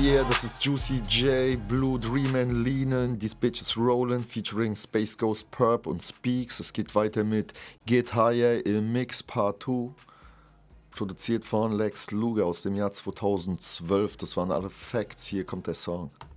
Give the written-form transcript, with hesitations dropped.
Yeah, das ist Juicy J, Blue Dreamin' Leanin', These Bitches Rollin' featuring Space Ghost Perp und Speaks. Es geht weiter mit Get Higher im Mix Part 2, produziert von Lex Luger aus dem Jahr 2012. Das waren alle Facts, hier kommt der Song.